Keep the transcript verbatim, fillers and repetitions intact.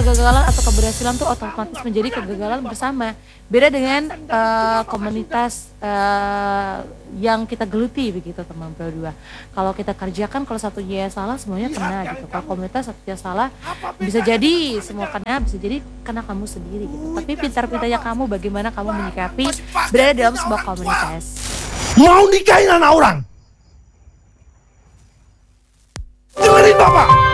kegagalan atau keberhasilan tuh otomatis menjadi kegagalan bersama. Beda dengan uh, komunitas uh, yang kita geluti begitu teman berdua. Kalau kita kerjakan, kalau satunya salah semuanya kena gitu. Kalau komunitas satunya salah bisa jadi semua kena, bisa jadi kena kamu sendiri gitu. Tapi pintar-pintarnya kamu bagaimana kamu menyikapi berada dalam sebuah komunitas. Mau nikahin anak orang? Dengerin Bapak.